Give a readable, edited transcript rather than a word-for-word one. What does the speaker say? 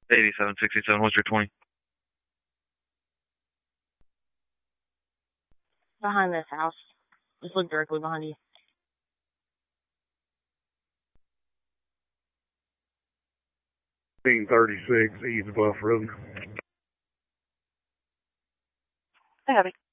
8767, what's your 20? Behind this house. Just look directly behind you. Being 36, East Bluff Road. Hey, Abby.